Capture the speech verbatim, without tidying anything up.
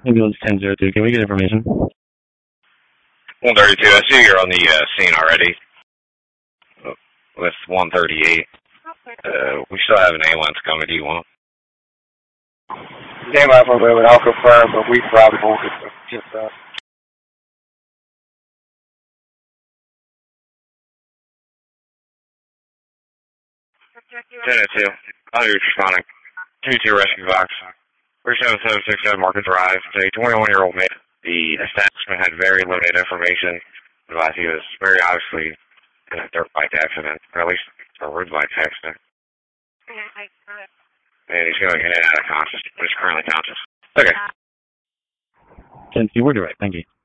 Ambulance ten zero two, can we get information? one thirty-two, I see you're on the uh, scene already. With one thirty-eight. Uh, we still have an ambulance coming. Do you want? They might have it, I'll confirm, but we probably won't get just uh ten oh two. I know you're responding. two two Rescue Box. We're seven seven six seven Market Drive. It's a twenty-one-year-old male. The establishment had very limited information. But he was very obviously in a dirt bike accident, or at least a road bike accident. And he's going in and out of conscious, but he's currently conscious. Okay. ten two, we're direct. Thank you.